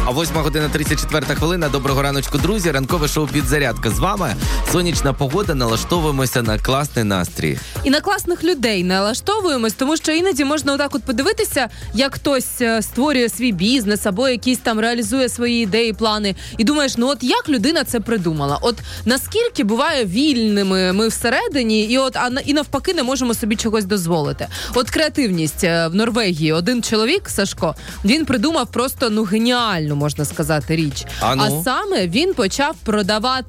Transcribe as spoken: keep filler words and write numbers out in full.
А восьма година тридцять четверта хвилина. Доброго раночку, друзі. Ранкове шоу «Підзарядка» з вами. Сонячна погода, налаштовуємося на класний настрій. І на класних людей налаштовуємось, тому що іноді можна отак от подивитися, як хтось створює свій бізнес або якісь там реалізує свої ідеї, плани. І думаєш, ну от як людина це придумала? От наскільки буває вільними ми всередині, і от а і навпаки не можемо собі чогось дозволити. От креативність в Норвегії. Один чоловік, Сашко, він придумав просто, ну, геніальну, можна сказати, річ. А, ну? а саме він почав продавати